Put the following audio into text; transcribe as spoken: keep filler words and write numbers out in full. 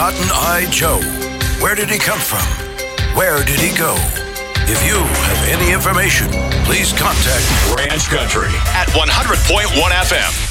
Cotton Eye Joe? Where did he come from? Where did he go? If you have any information, please contact Ranch Country at one hundred point one F M.